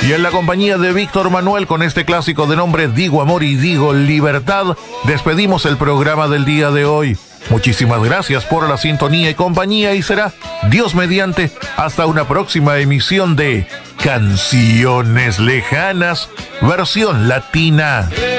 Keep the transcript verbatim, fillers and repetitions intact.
Y en la compañía de Víctor Manuel, con este clásico de nombre Digo Amor y Digo Libertad, despedimos el programa del día de hoy. Muchísimas gracias por la sintonía y compañía, y será, Dios mediante, hasta una próxima emisión de Canciones Lejanas, versión latina.